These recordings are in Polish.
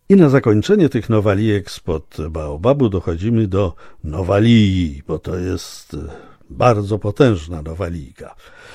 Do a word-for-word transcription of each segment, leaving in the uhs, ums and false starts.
I na zakończenie tych nowalijek spod Baobabu dochodzimy do Nowalii, bo to jest bardzo potężna nowalijka.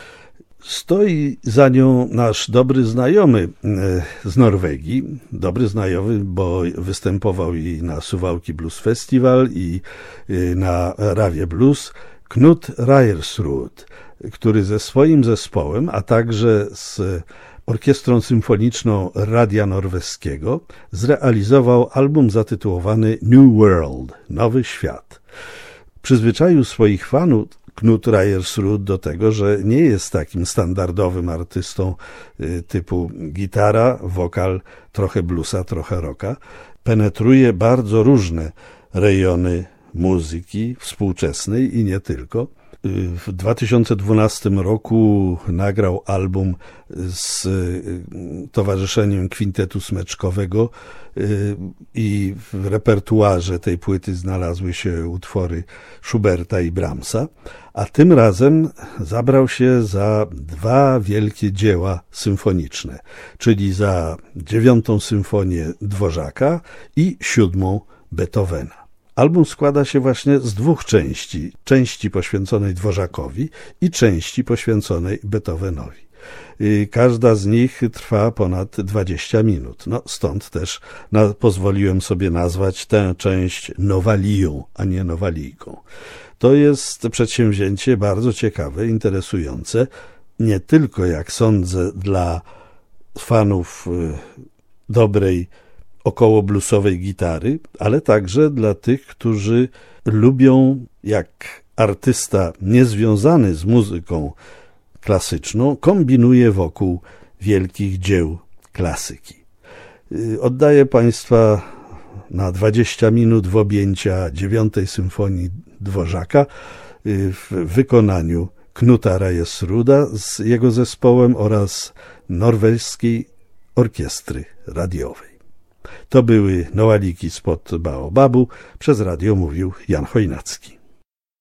Stoi za nią nasz dobry znajomy z Norwegii, dobry znajomy, bo występował i na Suwałki Blues Festival i na Rawie Blues, Knut Reiersrud, który ze swoim zespołem, a także z Orkiestrą Symfoniczną Radia Norweskiego zrealizował album zatytułowany New World, Nowy Świat. Przyzwyczaił swoich fanów Knut Reiersrud do tego, że nie jest takim standardowym artystą typu gitara, wokal, trochę bluesa, trochę rocka. Penetruje bardzo różne rejony muzyki współczesnej i nie tylko. W dwa tysiące dwunastym roku nagrał album z Towarzyszeniem Kwintetu Smyczkowego i w repertuarze tej płyty znalazły się utwory Schuberta i Brahmsa, a tym razem zabrał się za dwa wielkie dzieła symfoniczne, czyli za dziewiątą symfonię Dworzaka i siódmą Beethovena. Album składa się właśnie z dwóch części, części poświęconej Dworzakowi i części poświęconej Beethovenowi. Każda z nich trwa ponad dwadzieścia minut, no stąd też na, pozwoliłem sobie nazwać tę część Nowalią, a nie Nowalijką. To jest przedsięwzięcie bardzo ciekawe, interesujące, nie tylko jak sądzę dla fanów dobrej około bluesowej gitary, ale także dla tych, którzy lubią, jak artysta niezwiązany z muzyką klasyczną kombinuje wokół wielkich dzieł klasyki. Oddaję Państwa na dwadzieścia minut w objęcia dziewiątej symfonii Dworzaka w wykonaniu Knuta Reiersruda z jego zespołem oraz Norweskiej Orkiestry Radiowej. To były Nowaliki spod Baobabu. Przez radio mówił Jan Chojnacki.